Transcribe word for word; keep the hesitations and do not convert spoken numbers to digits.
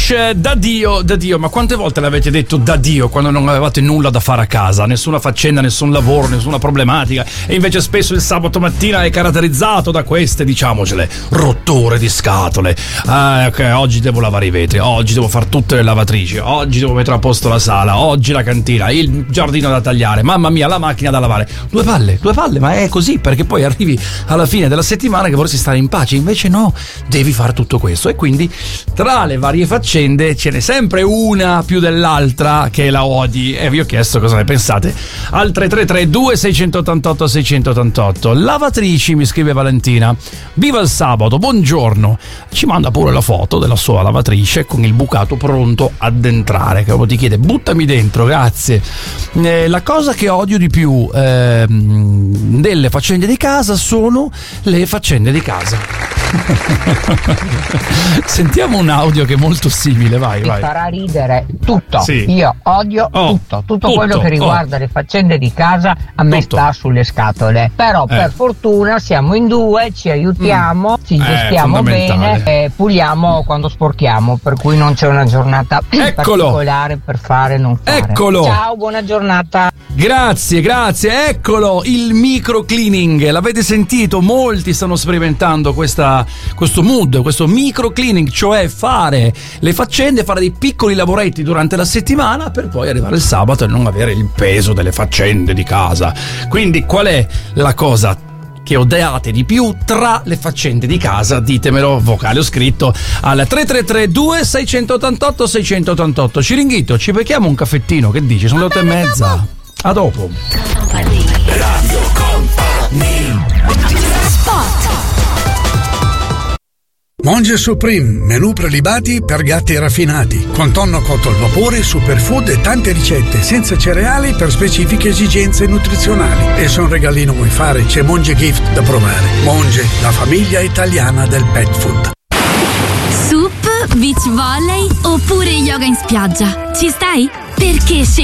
Fish, da Dio, da Dio. Ma quante volte l'avete detto da Dio quando non avevate nulla da fare a casa? Nessuna faccenda, nessun lavoro, nessuna problematica. E invece spesso il sabato mattina è caratterizzato da queste, diciamocele, rotture di scatole. Ah, ok, oggi devo lavare i vetri, oggi devo fare tutte le lavatrici, oggi devo mettere a posto la sala, oggi la cantina, il giardino da tagliare, mamma mia, la macchina da lavare. Due palle, due palle, ma è così, perché poi arrivi alla fine della settimana che vorresti stare in pace, invece no, devi fare tutto questo. E quindi tra le varie faccende ce n'è sempre una più dell'altra che la odi, e vi ho chiesto cosa ne pensate al tre tre tre due sei otto otto sei otto otto. Lavatrici, mi scrive Valentina, viva il sabato, buongiorno, ci manda pure la foto della sua lavatrice con il bucato pronto ad entrare, che ti chiede buttami dentro, grazie. Eh, la cosa che odio di più eh, delle faccende di casa sono le faccende di casa. Sentiamo un audio che è molto simile, vai, Mi vai. farà ridere tutto. Sì. Io odio Oh, tutto, tutto, tutto, quello che riguarda oh. le faccende di casa a me Tutto. sta sulle scatole. Però Eh. per fortuna siamo in due, ci aiutiamo, ci Eh, gestiamo fondamentale. bene e puliamo quando sporchiamo, per cui non c'è una giornata Eccolo. particolare per fare e non fare. Eccolo. Ciao, buona giornata. Grazie, grazie, eccolo il microcleaning, l'avete sentito? Molti stanno sperimentando questa, questo mood, questo microcleaning, cioè fare le faccende, fare dei piccoli lavoretti durante la settimana per poi arrivare il sabato e non avere il peso delle faccende di casa. Quindi qual è la cosa che odiate di più tra le faccende di casa? Ditemelo, vocale o scritto, al tre tre tre due sei otto otto sei otto otto. Ciringhito, ci becchiamo un caffettino, che dici? Sono le otto e mezza. A dopo. Radio Company. Monge Supreme, menù prelibati per gatti raffinati, con tonno cotto al vapore, superfood e tante ricette senza cereali per specifiche esigenze nutrizionali. E se un regalino vuoi fare, c'è Monge Gift da provare. Monge, la famiglia italiana del pet food. Sup, beach volley oppure yoga in spiaggia? Ci stai? Perché